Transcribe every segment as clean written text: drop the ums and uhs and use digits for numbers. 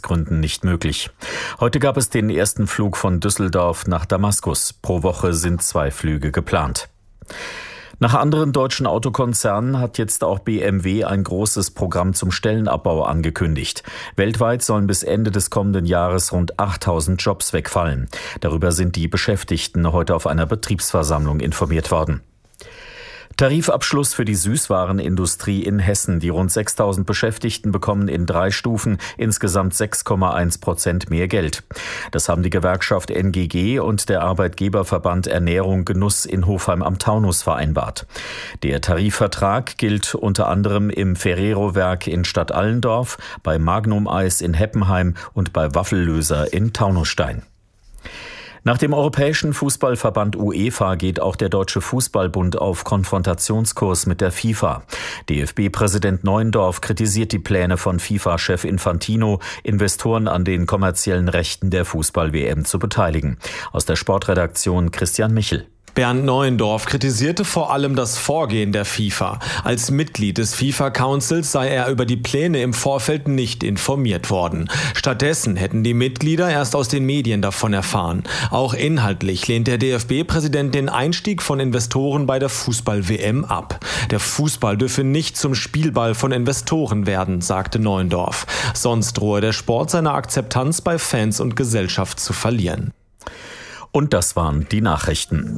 Sicherheitsgründen nicht möglich. Heute gab es den ersten Flug von Düsseldorf nach Damaskus. Pro Woche sind 2 Flüge geplant. Nach anderen deutschen Autokonzernen hat jetzt auch BMW ein großes Programm zum Stellenabbau angekündigt. Weltweit sollen bis Ende des kommenden Jahres rund 8.000 Jobs wegfallen. Darüber sind die Beschäftigten heute auf einer Betriebsversammlung informiert worden. Tarifabschluss für die Süßwarenindustrie in Hessen. Die rund 6.000 Beschäftigten bekommen in 3 Stufen insgesamt 6,1% mehr Geld. Das haben die Gewerkschaft NGG und der Arbeitgeberverband Ernährung Genuss in Hofheim am Taunus vereinbart. Der Tarifvertrag gilt unter anderem im Ferrero-Werk in Stadtallendorf, bei Magnum Eis in Heppenheim und bei Waffellöser in Taunusstein. Nach dem Europäischen Fußballverband UEFA geht auch der Deutsche Fußballbund auf Konfrontationskurs mit der FIFA. DFB-Präsident Neuendorf kritisiert die Pläne von FIFA-Chef Infantino, Investoren an den kommerziellen Rechten der Fußball-WM zu beteiligen. Aus der Sportredaktion Christian Michel. Bernd Neuendorf kritisierte vor allem das Vorgehen der FIFA. Als Mitglied des FIFA-Councils sei er über die Pläne im Vorfeld nicht informiert worden. Stattdessen hätten die Mitglieder erst aus den Medien davon erfahren. Auch inhaltlich lehnt der DFB-Präsident den Einstieg von Investoren bei der Fußball-WM ab. Der Fußball dürfe nicht zum Spielball von Investoren werden, sagte Neuendorf. Sonst drohe der Sport seine Akzeptanz bei Fans und Gesellschaft zu verlieren. Und das waren die Nachrichten.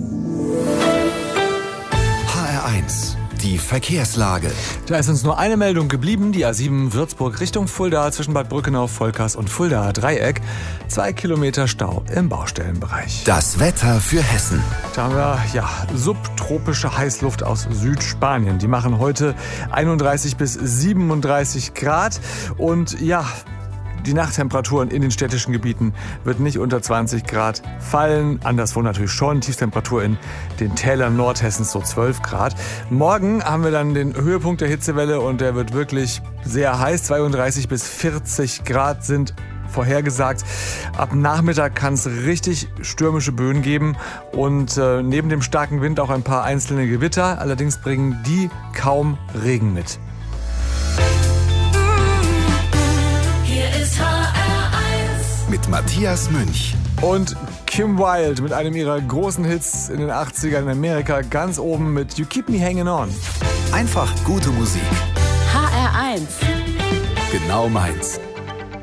HR1, die Verkehrslage. Da ist uns nur eine Meldung geblieben, die A7 Würzburg Richtung Fulda zwischen Bad Brückenau, Volkers und Fuldaer Dreieck. 2 Kilometer Stau im Baustellenbereich. Das Wetter für Hessen. Da haben wir subtropische Heißluft aus Südspanien. Die machen heute 31 bis 37 Grad und die Nachttemperaturen in den städtischen Gebieten wird nicht unter 20 Grad fallen. Anderswo natürlich schon. Tiefstemperatur in den Tälern Nordhessens so 12 Grad. Morgen haben wir dann den Höhepunkt der Hitzewelle und der wird wirklich sehr heiß. 32 bis 40 Grad sind vorhergesagt. Ab Nachmittag kann es richtig stürmische Böen geben und neben dem starken Wind auch ein paar einzelne Gewitter. Allerdings bringen die kaum Regen mit. Mit Matthias Münch. Und Kim Wilde mit einem ihrer großen Hits in den 80ern in Amerika ganz oben mit You Keep Me Hanging On. Einfach gute Musik. HR1. Genau meins.